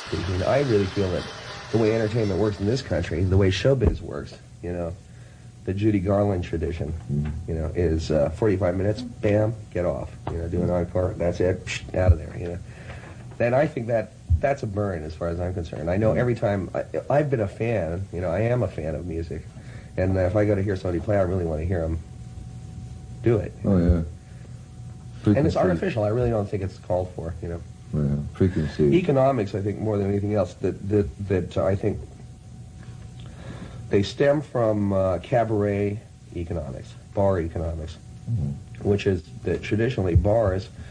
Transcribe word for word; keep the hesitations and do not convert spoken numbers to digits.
speaking, I really feel that the way entertainment works in this country, the way showbiz works, you know, the Judy Garland tradition, mm-hmm. you know, is uh, forty-five minutes, bam, get off, you know, do an encore, that's it, psh, out of there, you know. Then I think that that's a burn as far as I'm concerned. I know every time, I, I've been a fan, you know, I am a fan of music, and if I go to hear somebody play, I really want to hear them do it. Oh, yeah. Frequency. And it's artificial. I really don't think it's called for, you know. Yeah, frequency. Economics, I think, more than anything else, that that, that uh, I think they stem from uh, cabaret economics, bar economics, mm-hmm. which is that traditionally bars